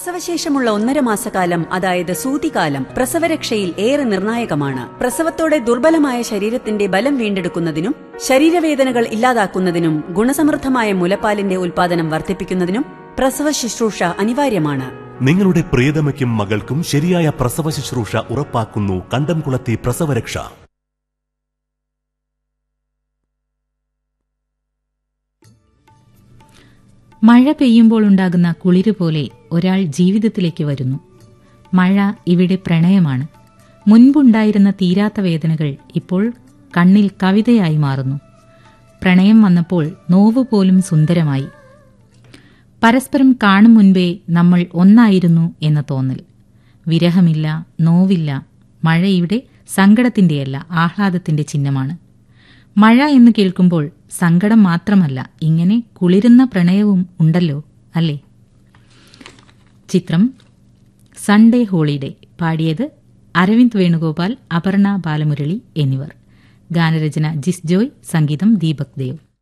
പ്രസവശേഷമുള്ള 1.5 മാസക്കാലം, അതായത് സൂതികാലം, പ്രസവരക്ഷയിൽ ഏറെ നിർണായകമാണ്. പ്രസവത്തോടെ ദുർബലമായ ശരീരത്തിന്റെ ബലം വീണ്ടെടുക്കുന്നതിനും ശരീരവേദനകൾ ഇല്ലാതാക്കുന്നതിനും ഗുണസമൃദ്ധമായ മുലപ്പാലിന്റെ ഉൽപാദനം വർദ്ധിപ്പിക്കുന്നതിനും പ്രസവ ശുശ്രൂഷ അനിവാര്യമാണ്. നിങ്ങളുടെ പ്രിയതമയ്ക്കും മകൾക്കും ശരിയായ പ്രസവ ശുശ്രൂഷ ഉറപ്പാക്കുന്നു കണ്ടംകുളത്തി പ്രസവരക്ഷ. മഴ പെയ്യുമ്പോൾ ഉണ്ടാകുന്ന കുളിര് പോലെ ഒരാൾ ജീവിതത്തിലേക്ക് വരുന്നു. മഴ ഇവിടെ പ്രണയമാണ്. മുൻപുണ്ടായിരുന്ന തീരാത്ത വേദനകൾ ഇപ്പോൾ കണ്ണിൽ കവിതയായി മാറുന്നു. പ്രണയം വന്നപ്പോൾ നോവ് പോലും സുന്ദരമായി. പരസ്പരം കാണും മുൻപേ നമ്മൾ ഒന്നായിരുന്നു എന്ന തോന്നൽ. വിരഹമില്ല, നോവില്ല. മഴ ഇവിടെ സങ്കടത്തിന്റെയല്ല, ആഹ്ലാദത്തിന്റെ ചിഹ്നമാണ്. മഴ എന്ന് കേൾക്കുമ്പോൾ സങ്കടം മാത്രമല്ല, ഇങ്ങനെ കുളിരുന്ന പ്രണയവും ഉണ്ടല്ലോ, അല്ലേ? ചിത്രം സൺഡേ ഹോളിഡേ. പാടിയത് അരവിന്ദ് വേണുഗോപാൽ, അപർണ ബാലമുരളി എന്നിവർ. ഗാനരചന ജിസ് ജോയ്, സംഗീതം ദീപക് ദേവ്.